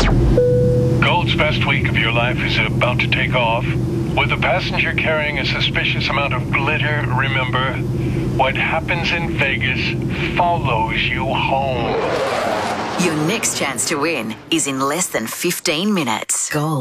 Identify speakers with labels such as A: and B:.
A: Gold's best week of your life is about to take off. With a passenger carrying a suspicious amount of glitter, remember, what happens in Vegas follows you home.
B: Your next chance to win is in less than 15 minutes. Gold.